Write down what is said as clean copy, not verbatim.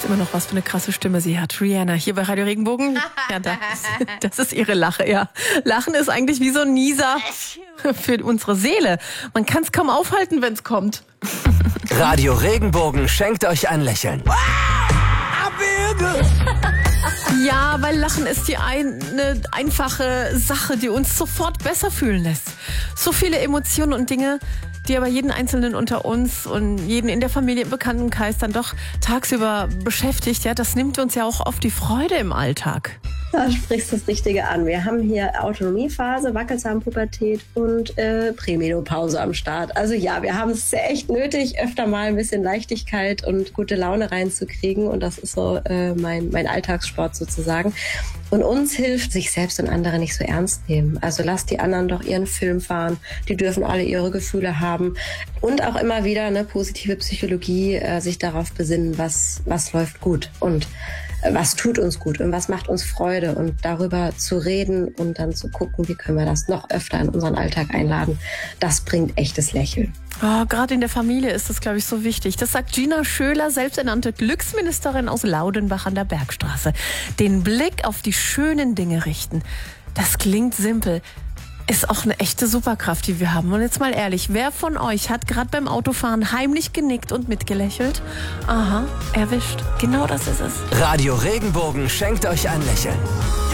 immer noch, was für eine krasse Stimme sie hat. Rihanna, hier bei Radio Regenbogen. Ja, das ist ihre Lache, ja. Lachen ist eigentlich wie so ein Nieser für unsere Seele. Man kann es kaum aufhalten, wenn es kommt. Radio Regenbogen schenkt euch ein Lächeln. Ja, weil Lachen ist eine einfache Sache, die uns sofort besser fühlen lässt. So viele Emotionen und Dinge, die aber jeden Einzelnen unter uns und jeden in der Familie, im Bekanntenkreis dann doch tagsüber beschäftigt. Ja, das nimmt uns ja auch oft die Freude im Alltag. Da sprichst du das Richtige an. Wir haben hier Autonomiephase, Wackelzahnpubertät und Prämenopause am Start. Also ja, wir haben es echt nötig, öfter mal ein bisschen Leichtigkeit und gute Laune reinzukriegen. Und das ist so mein Alltagssport sozusagen. Und uns hilft, sich selbst und andere nicht so ernst nehmen. Also lasst die anderen doch ihren Film fahren. Die dürfen alle ihre Gefühle haben. Und auch immer wieder eine positive Psychologie, sich darauf besinnen, was läuft gut und was tut uns gut und was macht uns Freude, und darüber zu reden und dann zu gucken, wie können wir das noch öfter in unseren Alltag einladen. Das bringt echtes Lächeln. Oh, gerade in der Familie ist das, glaube ich, so wichtig. Das sagt Gina Schöler, selbsternannte Glücksministerin aus Laudenbach an der Bergstraße. Den Blick auf die schönen Dinge richten. Das klingt simpel. Ist auch eine echte Superkraft, die wir haben. Und jetzt mal ehrlich, wer von euch hat gerade beim Autofahren heimlich genickt und mitgelächelt? Aha, erwischt. Genau das ist es. Radio Regenbogen schenkt euch ein Lächeln.